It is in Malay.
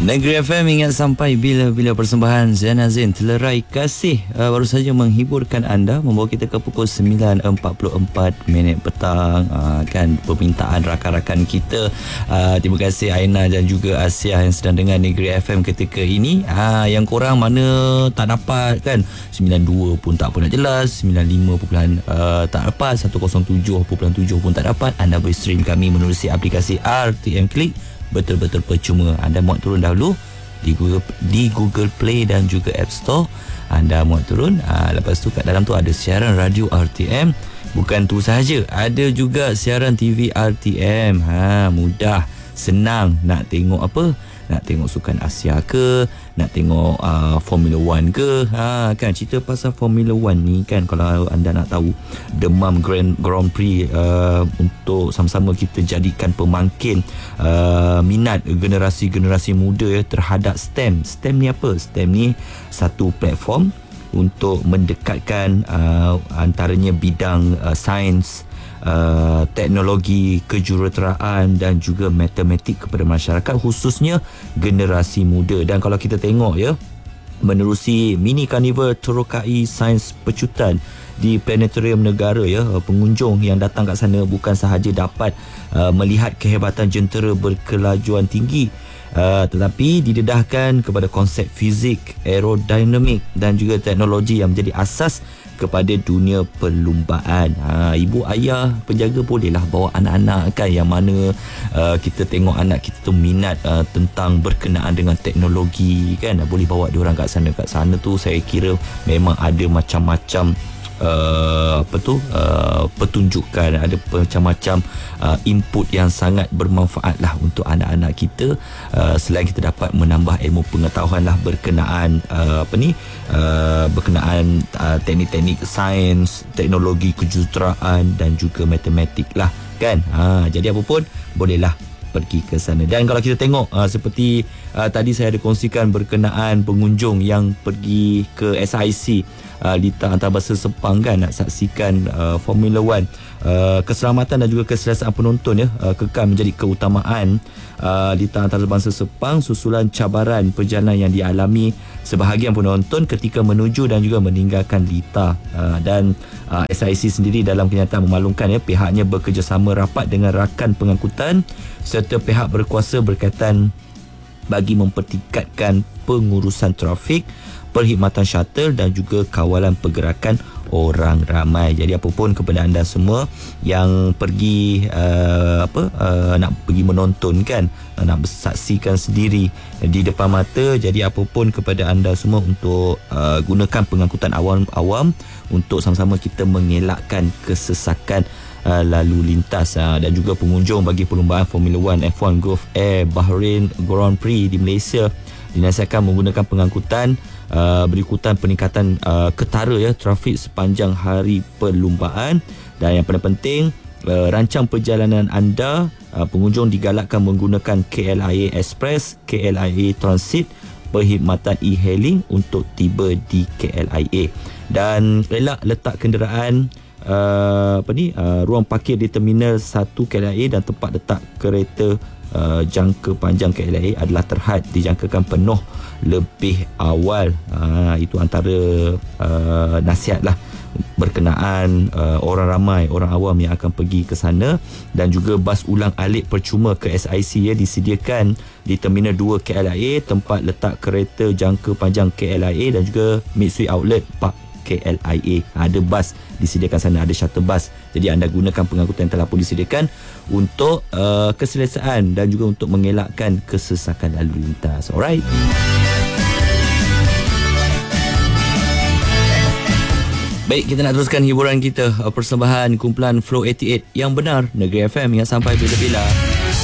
Negeri FM ingat sampai bila-bila persembahan Zain Azin Telerai Kasih baru saja menghiburkan anda, membawa kita ke pukul 9.44 petang. Kan permintaan rakan-rakan kita. Terima kasih Aina dan juga Asia yang sedang dengar Negeri FM ketika ini. Yang korang mana tak dapat kan, 92 pun tak pernah jelas, 95 tak dapat, 107.7 pun tak dapat, anda boleh stream kami menerusi aplikasi RTM Click. Betul-betul percuma. Anda muat turun dahulu di Google Play dan juga App Store. Anda muat turun, lepas tu kat dalam tu ada siaran radio RTM. Bukan tu sahaja, ada juga siaran TV RTM. Mudah, senang. Nak tengok apa? Nak tengok Sukan Asia ke, nak tengok Formula 1 ke, kan cerita pasal Formula 1 ni kan, kalau anda nak tahu, demam Grand Prix untuk sama-sama kita jadikan pemangkin minat generasi muda terhadap STEM. STEM ni apa? STEM ni satu platform untuk mendekatkan antaranya bidang sains, teknologi, kejuruteraan dan juga matematik kepada masyarakat, khususnya generasi muda. Dan kalau kita tengok ya, menerusi mini carnival terokai sains pecutan di planetarium negara ya, pengunjung yang datang kat sana bukan sahaja dapat melihat kehebatan jentera berkelajuan tinggi, tetapi didedahkan kepada konsep fizik, aerodinamik dan juga teknologi yang menjadi asas kepada dunia perlumbaan. Ibu ayah penjaga bolehlah bawa anak-anak kan, yang mana kita tengok anak kita tu minat tentang berkenaan dengan teknologi kan, boleh bawa diorang kat sana. Kat sana tu saya kira memang ada macam-macam pertunjukan, ada macam-macam input yang sangat bermanfaat lah untuk anak-anak kita. Selain kita dapat menambah ilmu pengetahuan lah berkenaan berkenaan teknik-teknik sains, teknologi, kejuruteraan dan juga matematik lah kan. Jadi apa pun bolehlah pergi ke sana. Dan kalau kita tengok seperti tadi saya ada kongsikan berkenaan pengunjung yang pergi ke SIC Litar Antarabangsa Sepang kan, nak saksikan Formula 1. Keselamatan dan juga keselesaan penonton ya kekal menjadi keutamaan Litar Antarabangsa Sepang susulan cabaran perjalanan yang dialami sebahagian penonton ketika menuju dan juga meninggalkan Litar. Dan SIC sendiri dalam kenyataan memaklumkan ya, pihaknya bekerjasama rapat dengan rakan pengangkutan serta pihak berkuasa berkaitan bagi mempertingkatkan pengurusan trafik, perkhidmatan shuttle dan juga kawalan pergerakan orang ramai. Jadi apa pun kepada anda semua yang pergi nak pergi menonton kan, nak saksikan sendiri di depan mata, jadi apa pun kepada anda semua untuk gunakan pengangkutan awam untuk sama-sama kita mengelakkan kesesakan lalu lintas. Dan juga pengunjung bagi perlumbaan Formula 1 F1 Gulf Air Bahrain Grand Prix di Malaysia dinasihatkan menggunakan pengangkutan berikutan peningkatan ketara ya trafik sepanjang hari perlumbaan. Dan yang paling penting, rancang perjalanan anda, pengunjung digalakkan menggunakan KLIA Express, KLIA Transit, perkhidmatan e-hailing untuk tiba di KLIA, dan elak letak kenderaan ruang parkir di Terminal 1 KLIA dan tempat letak kereta jangka panjang KLIA adalah terhad dijangkakan penuh lebih awal. Itu antara nasihat lah berkenaan orang ramai, orang awam yang akan pergi ke sana. Dan juga bas ulang alik percuma ke SIC ya disediakan di Terminal 2 KLIA, tempat letak kereta jangka panjang KLIA dan juga Mitsui Outlet Park KLIA. Ada bas disediakan sana, ada shuttle bus. Jadi anda gunakan pengangkutan yang telah pun disediakan untuk keselesaan dan juga untuk mengelakkan kesesakan lalu lintas. Alright. Baik, kita nak teruskan hiburan kita, persembahan kumpulan Flow 88 yang benar, Negeri FM yang sampai bila-bila.